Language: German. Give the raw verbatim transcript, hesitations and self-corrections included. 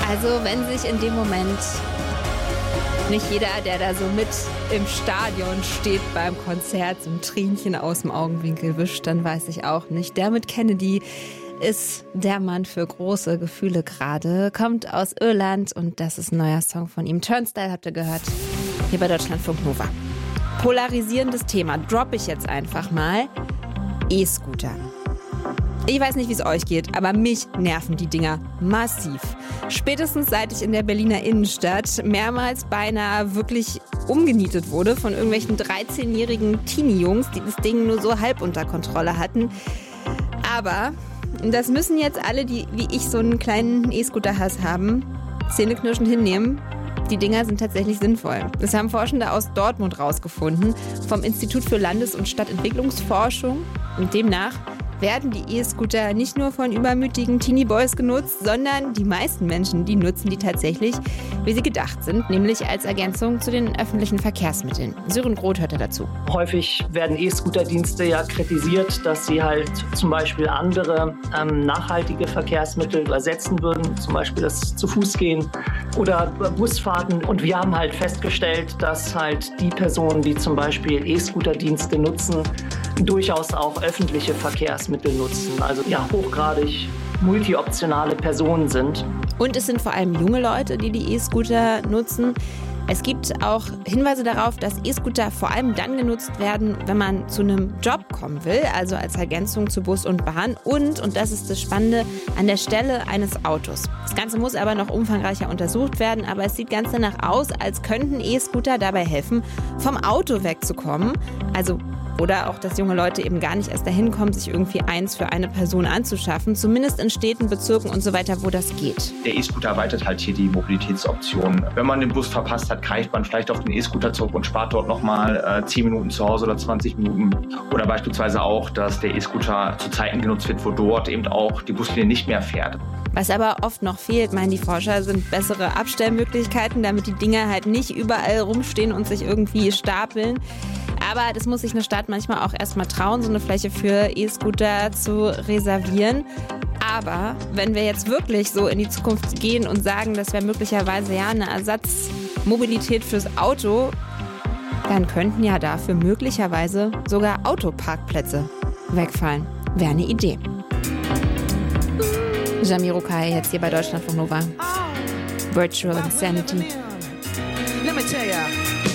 Also wenn sich in dem Moment nicht jeder, der da so mit im Stadion steht beim Konzert, so ein Tränchen aus dem Augenwinkel wischt, dann weiß ich auch nicht. Dermot Kennedy ist der Mann für große Gefühle gerade, kommt aus Irland und das ist ein neuer Song von ihm. Turnstile habt ihr gehört, hier bei Deutschlandfunk Nova. Polarisierendes Thema, droppe ich jetzt einfach mal. E-Scooter. Ich weiß nicht, wie es euch geht, aber mich nerven die Dinger massiv. Spätestens seit ich in der Berliner Innenstadt mehrmals beinahe wirklich umgenietet wurde von irgendwelchen dreizehnjährigen Teenie-Jungs, die das Ding nur so halb unter Kontrolle hatten. Aber das müssen jetzt alle, die wie ich so einen kleinen E-Scooter-Hass haben, zähneknirschend hinnehmen. Die Dinger sind tatsächlich sinnvoll. Das haben Forschende aus Dortmund rausgefunden, vom Institut für Landes- und Stadtentwicklungsforschung. Und demnach werden die E-Scooter nicht nur von übermütigen Teenie-Boys genutzt, sondern die meisten Menschen, die nutzen die tatsächlich, wie sie gedacht sind, nämlich als Ergänzung zu den öffentlichen Verkehrsmitteln. Sören Groth hörte dazu. Häufig werden E-Scooter-Dienste ja kritisiert, dass sie halt zum Beispiel andere ähm, nachhaltige Verkehrsmittel ersetzen würden, zum Beispiel das Zu-Fuß-Gehen oder Busfahrten. Und wir haben halt festgestellt, dass halt die Personen, die zum Beispiel E-Scooter-Dienste nutzen, durchaus auch öffentliche Verkehrsmittel nutzen. Also ja, hochgradig multioptionale Personen sind. Und es sind vor allem junge Leute, die die E-Scooter nutzen. Es gibt auch Hinweise darauf, dass E-Scooter vor allem dann genutzt werden, wenn man zu einem Job kommen will, also als Ergänzung zu Bus und Bahn und, und das ist das Spannende, an der Stelle eines Autos. Das Ganze muss aber noch umfangreicher untersucht werden, aber es sieht ganz danach aus, als könnten E-Scooter dabei helfen, vom Auto wegzukommen, also oder auch, dass junge Leute eben gar nicht erst dahin kommen, sich irgendwie eins für eine Person anzuschaffen. Zumindest in Städten, Bezirken und so weiter, wo das geht. Der E-Scooter erweitert halt hier die Mobilitätsoptionen. Wenn man den Bus verpasst hat, greift man vielleicht auf den E-Scooter zurück und spart dort nochmal äh, zehn Minuten zu Hause oder zwanzig Minuten. Oder beispielsweise auch, dass der E-Scooter zu Zeiten genutzt wird, wo dort eben auch die Buslinie nicht mehr fährt. Was aber oft noch fehlt, meinen die Forscher, sind bessere Abstellmöglichkeiten, damit die Dinger halt nicht überall rumstehen und sich irgendwie stapeln. Aber das muss sich eine Stadt manchmal auch erstmal trauen, so eine Fläche für E-Scooter zu reservieren. Aber wenn wir jetzt wirklich so in die Zukunft gehen und sagen, das wäre möglicherweise ja eine Ersatzmobilität fürs Auto, dann könnten ja dafür möglicherweise sogar Autoparkplätze wegfallen. Wäre eine Idee. Jamiroquai jetzt hier bei Deutschlandfunk Nova. Virtual Insanity. Let me tell ya.